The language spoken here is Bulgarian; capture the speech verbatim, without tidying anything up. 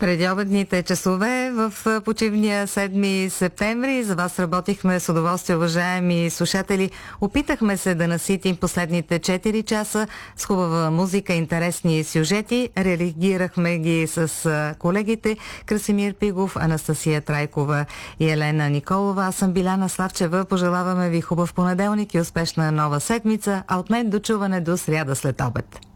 Преди обедните часове в почивния седми септември за вас работихме с удоволствие, уважаеми слушатели. Опитахме се да наситим последните четири часа с хубава музика, интересни сюжети. Реагирахме ги с колегите Красимир Пигов, Анастасия Трайкова и Елена Николова. Аз съм Биляна Славчева. Пожелаваме ви хубав понеделник и успешна нова седмица, а от мен до чуване до сряда след обед.